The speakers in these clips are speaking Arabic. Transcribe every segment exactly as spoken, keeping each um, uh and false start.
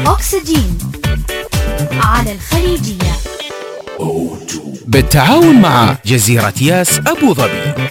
أكسجين على الخليجية بالتعاون مع جزيرة ياس أبو ظبي.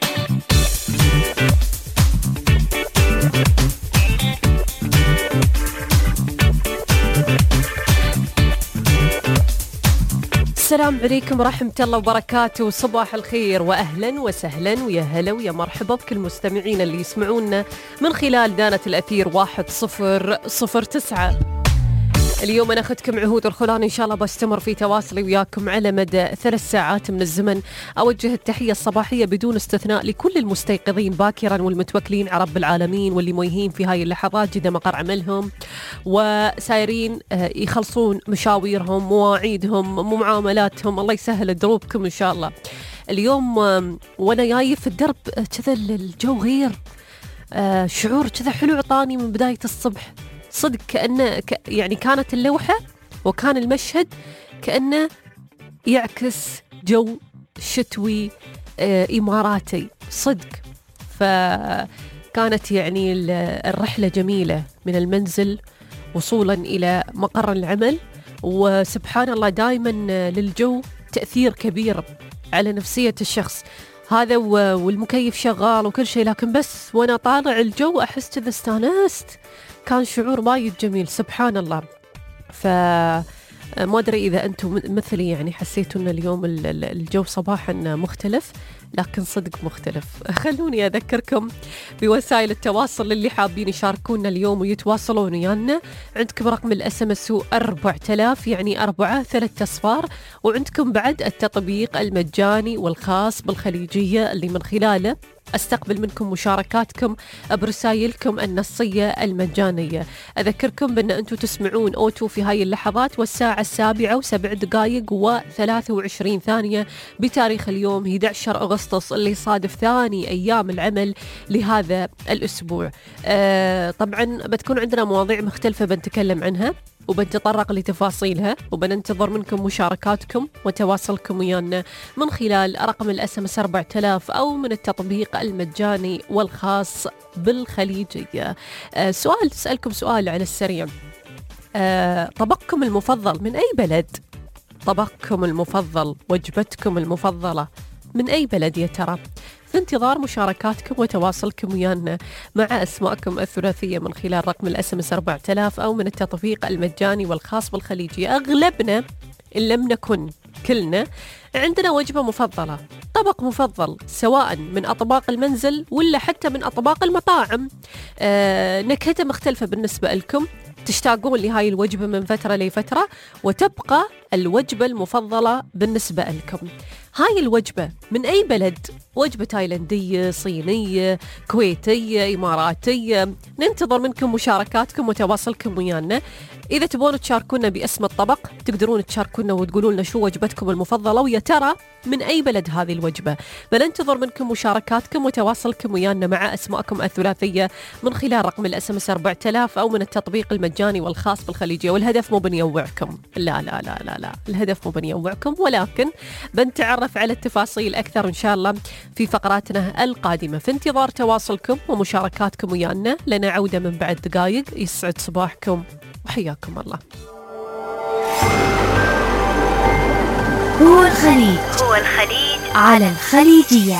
السلام عليكم ورحمة الله وبركاته، صباح الخير وأهلا وسهلا ويا هلا ويا مرحبا بكل المستمعين اللي يسمعونا من خلال دانة الأثير واحد صفر صفر تسعة. اليوم أنا أخذكم عهود الخلان، إن شاء الله بستمر في تواصلي وياكم على مدى ثلاث ساعات من الزمن. أوجه التحية الصباحية بدون استثناء لكل المستيقظين باكرا والمتوكلين على رب العالمين، واللي مويهين في هاي اللحظات جدا مقر عملهم وسايرين يخلصون مشاويرهم مواعيدهم معاملاتهم. الله يسهل دروبكم إن شاء الله. اليوم وأنا جاي في الدرب كذا الجو غير، شعور كذا حلو عطاني من بداية الصبح صدق، كأنه ك... يعني كانت اللوحة وكان المشهد كأنه يعكس جو شتوي آه إماراتي صدق. فكانت يعني الرحلة جميلة من المنزل وصولا إلى مقر العمل، وسبحان الله دائما للجو تأثير كبير على نفسية الشخص هذا، والمكيف شغال وكل شيء، لكن بس وأنا طالع الجو أحس كذا استانست، كان شعور وايد جميل سبحان الله. فما أدري إذا أنتم مثلي يعني حسيتوا أن اليوم الجو صباحا مختلف، لكن صدق مختلف. خلوني أذكركم بوسائل التواصل اللي حابين يشاركونا اليوم ويتواصلون ويانا. عندكم رقم الاس ام اس أربعة آلاف يعني أربعة ثلاثة أصفار، وعندكم بعد التطبيق المجاني والخاص بالخليجية اللي من خلاله أستقبل منكم مشاركاتكم برسائلكم النصية المجانية. أذكركم بأن أنتم تسمعون أوتو في هاي اللحظات، والساعة السابعة وسبع دقائق وثلاثة وعشرين ثانية بتاريخ اليوم أحد عشر أغسطس اللي صادف ثاني أيام العمل لهذا الأسبوع. آه طبعا بتكون عندنا مواضيع مختلفة بنتكلم عنها وبنتطرق لتفاصيلها، وبننتظر منكم مشاركاتكم وتواصلكم ويانا من خلال رقم الاس ام اس أربعة آلاف او من التطبيق المجاني والخاص بالخليجية. آه سؤال تسألكم سؤال على السريع، آه طبقكم المفضل من أي بلد؟ طبقكم المفضل وجبتكم المفضلة من أي بلد يا ترى؟ في انتظار مشاركاتكم وتواصلكم ويانا مع أسماءكم الثلاثية من خلال رقم الاس ام اس أربعة آلاف أو من التطبيق المجاني والخاص بالخليجية. أغلبنا إن لم نكن كلنا عندنا وجبة مفضلة، طبق مفضل، سواء من أطباق المنزل ولا حتى من أطباق المطاعم. آه نكهة مختلفة بالنسبة لكم، تشتاقون لهاي الوجبة من فترة لفترة، وتبقى الوجبة المفضلة بالنسبة لكم. هاي الوجبة من أي بلد؟ وجبة تايلندية، صينية، كويتية، إماراتية؟ ننتظر منكم مشاركاتكم وتواصلكم ويانا. إذا تبون تشاركونا باسم الطبق تقدرون تشاركونا وتقولون لنا شو وجبتكم المفضلة ويا ترى من أي بلد هذه الوجبة. بننتظر منكم مشاركاتكم وتواصلكم ويانا مع أسماءكم الثلاثية من خلال رقم الاس ام اس أربعة آلاف أو من التطبيق المجاني والخاص بالخليجية. والهدف مو بنيوعكم، لا لا لا لا لا الهدف مو بنيوعكم، ولكن بنتعرف على التفاصيل أكثر إن شاء الله في فقراتنا القادمة. في انتظار تواصلكم ومشاركاتكم ويانا، لنا عودة من بعد دقائق. يسعد صباحكم وحياكم الله. هو الخليج هو الخليج على الخليجية.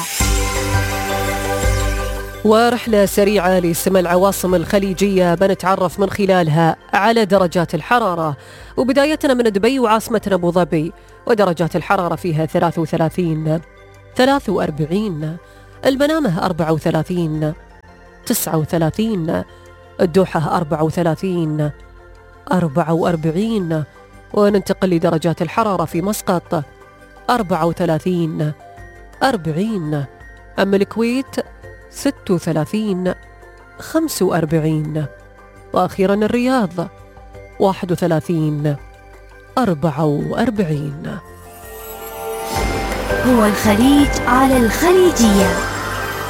ورحلة سريعة لسمع العواصم الخليجية بنتعرف من خلالها على درجات الحرارة، وبدايتنا من دبي وعاصمتنا أبو ظبي، ودرجات الحرارة فيها ثلاثة وثلاثين، ثلاثة وأربعين، المنامة أربعة وثلاثين، تسعة وثلاثين، الدوحة أربعة وثلاثين، أربعة وأربعين، وننتقل لدرجات الحرارة في مسقط أربعة وثلاثين، أربعين، أما الكويت ستة وثلاثين، خمسة وأربعين، وأخيرا الرياض واحد وثلاثين، أربعة وأربعين. هو الخليج على الخليجية.